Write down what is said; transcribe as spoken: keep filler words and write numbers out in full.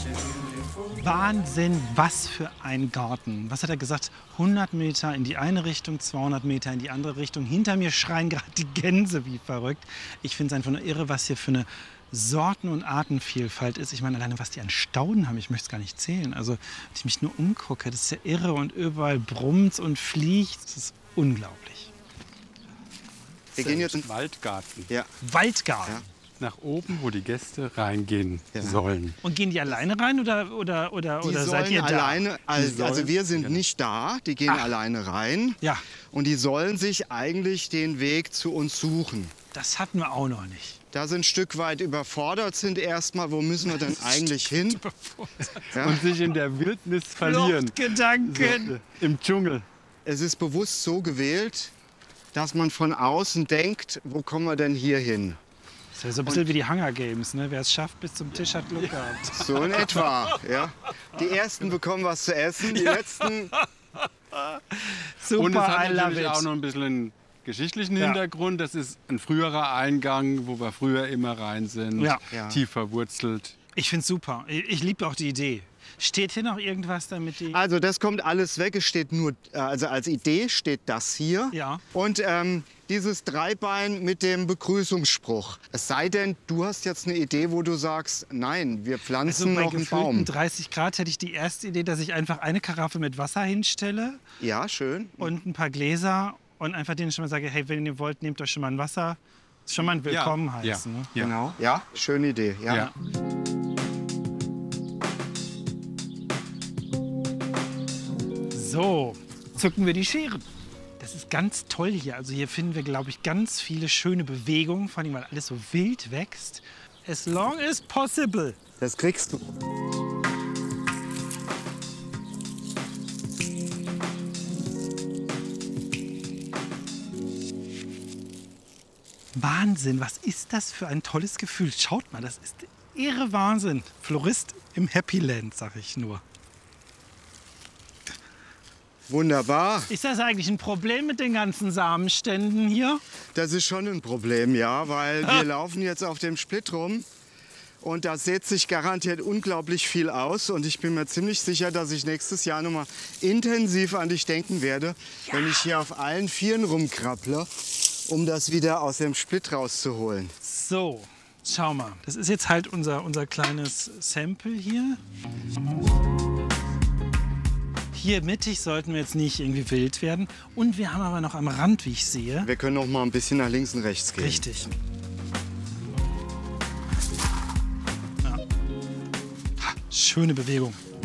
Wahnsinn, was für ein Garten. Was hat er gesagt? hundert Meter in die eine Richtung, zweihundert Meter in die andere Richtung. Hinter mir schreien gerade die Gänse wie verrückt. Ich finde es einfach nur irre, was hier für eine Sorten- und Artenvielfalt ist. Ich meine, alleine was die an Stauden haben, ich möchte es gar nicht zählen. Also, wenn ich mich nur umgucke, das ist ja irre und überall brummt und fliegt. Das ist unglaublich. Wir gehen jetzt in den Waldgarten. Ja. Waldgarten. Ja. Nach oben, wo die Gäste reingehen Ja. sollen. Und gehen die alleine rein oder, oder, oder, Die oder seid sollen ihr da? alleine, also, sollen- also wir sind genau. nicht da, die gehen Ach. alleine rein. Ja, Und die sollen sich eigentlich den Weg zu uns suchen. das hatten wir auch noch nicht. Da sie ein Stück weit überfordert sind erstmal, wo müssen wir denn eigentlich hin? Ja? Und sich in der Wildnis verlieren. Fluchtgedanken. Im Dschungel. Es ist bewusst so gewählt, dass man von außen denkt, wo kommen wir denn hier hin? Das wäre so ein bisschen wie die Hunger Games, ne? Wer es schafft bis zum Tisch hat Glück gehabt. So in etwa. Ja. Die ersten bekommen was zu essen, die letzten. Super, Und es hat I love natürlich auch it. noch ein bisschen einen geschichtlichen Ja. Hintergrund. Das ist ein früherer Eingang, wo wir früher immer rein sind. Ja. Ja. Tief verwurzelt. Ich finde es super. Ich, ich liebe auch die Idee. Steht hier noch irgendwas, damit die... Also das kommt alles weg. Es steht nur, äh, also als Idee steht das hier. Ja. Und ähm, dieses Dreibein mit dem Begrüßungsspruch. Es sei denn, du hast jetzt eine Idee, wo du sagst, nein, wir Also pflanzen bei noch einen gefühlten Baum. dreißig Grad hätte ich die erste Idee, dass ich einfach eine Karaffe mit Wasser hinstelle Ja, schön. und ein paar Gläser und einfach denen schon mal sage, hey, wenn ihr wollt, nehmt euch schon mal ein Wasser. Das ist schon mal ein Willkommen Ja. heißen. Ne? Ja. Genau. Ja, schöne Idee. Ja. Ja. So, zücken wir die Scheren. Das ist ganz toll hier. Also hier finden wir, glaube ich, ganz viele schöne Bewegungen, vor allem weil alles so wild wächst. As long as possible. Das kriegst du. Wahnsinn, was ist das für ein tolles Gefühl? Schaut mal, das ist irre Wahnsinn. Florist im Happy Land, sag ich nur. Wunderbar. Ist das eigentlich ein Problem mit den ganzen Samenständen hier? Das ist schon ein Problem, ja, weil wir laufen jetzt auf dem Split rum und da sät sich garantiert unglaublich viel aus und ich bin mir ziemlich sicher, dass ich nächstes Jahr noch mal intensiv an dich denken werde, wenn ich hier auf allen Vieren rumkrabble, um das wieder aus dem Split rauszuholen. So, schau mal. Das ist jetzt halt unser, unser kleines Sample hier. Hier mittig sollten wir jetzt nicht irgendwie wild werden. Und wir haben aber noch am Rand, wie ich sehe. Wir können noch mal ein bisschen nach links und rechts gehen. Richtig. Ja. Ha, schöne Bewegung.